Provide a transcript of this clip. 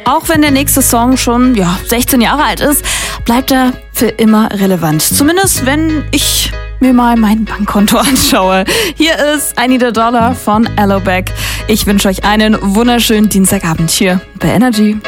Auch wenn der nächste Song schon 16 Jahre alt ist, bleibt er für immer relevant. Zumindest wenn ich mir mal mein Bankkonto anschaue. Hier ist I Need a Dollar von Aloe Black. Ich wünsche euch einen wunderschönen Dienstagabend hier bei Energy.